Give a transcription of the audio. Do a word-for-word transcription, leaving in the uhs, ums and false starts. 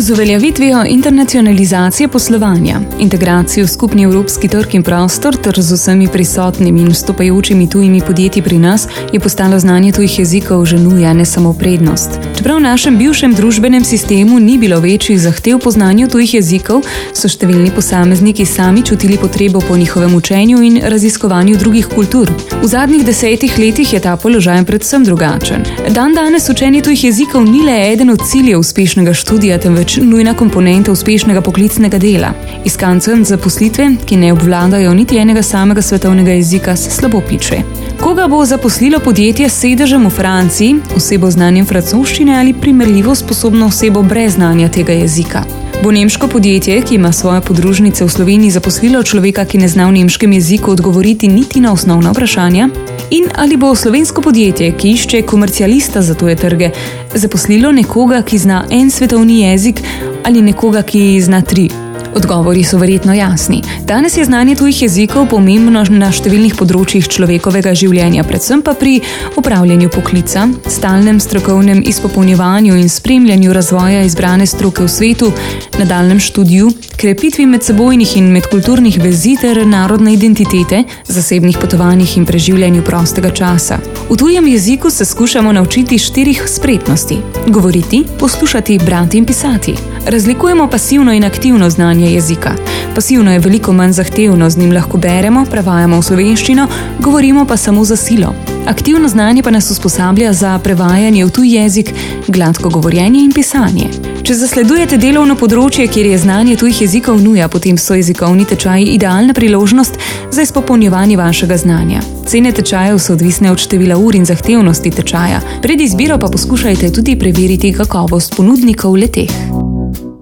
Z uveljavitvijo internacionalizacije poslovanja, integracijo v skupni evropski trg in prostor ter z vsemi prisotnimi in vstopajočimi tujimi podjetji pri nas je postalo znanje tujih jezikov že nuja, ne samo prednost. Čeprav v našem bivšem družbenem sistemu ni bilo večjih zahtev po znanju tujih jezikov, so številni posamezniki sami čutili potrebo po njihovem učenju in raziskovanju drugih kultur. V zadnjih desetih letih je ta položaj predvsem drugačen. Dan danes učenje tujih jezikov ni le eden od ciljev uspešnega študija, temveč nujna komponenta uspešnega poklicnega dela. Iskancem zaposlitve, ki ne obvladajo niti enega samega svetovnega jezika, se slabo piče. Koga bo zaposlilo podjetje s sedežem v Franciji, osebo z znanjem francoščine ali primerljivo sposobno osebo brez znanja tega jezika? Bo nemško podjetje, ki ima svoje podružnice v Sloveniji, zaposlilo človeka, ki ne zna v nemškem jeziku odgovoriti niti na osnovna vprašanja? In ali bo slovensko podjetje, ki išče komercialista za tuje trge, zaposlilo nekoga, ki zna en svetovni jezik ali nekoga, ki zna tri? Odgovori so verjetno jasni. Danes je znanje tujih jezikov pomembno na številnih področjih človekovega življenja, predvsem pa pri upravljanju poklica, stalnem strokovnem izpopolnjevanju in spremljanju razvoja izbrane stroke v svetu, nadaljnjem študiju, krepitvi medsebojnih in medkulturnih vezi ter narodne identitete, zasebnih potovanjih in preživljanju prostega časa. V tujem jeziku se skušamo naučiti štirih spretnosti: govoriti, poslušati, brati in pisati. Razlikujemo pasivno in aktivno znanje jezika. Pasivno je veliko manj zahtevno, z njim lahko beremo, prevajamo v slovenščino, govorimo pa samo za silo. Aktivno znanje pa nas usposablja za prevajanje v tuj jezik, gladko govorjenje in pisanje. Če zasledujete delovno področje, kjer je znanje tujih jezikov nuja, potem so jezikovni tečaji idealna priložnost za izpopolnjevanje vašega znanja. Cene tečajev so odvisne od števila ur in zahtevnosti tečaja. Pred izbiro pa poskušajte tudi preveriti kakovost ponudnikov le-teh.